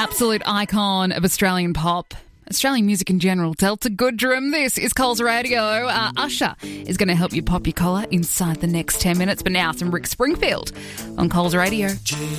absolute icon of Australian pop, Australian music in general, Delta Goodrum. This is Coles Radio. Usher is going to help you pop your collar inside the next 10 minutes. But now some Rick Springfield on Coles Radio.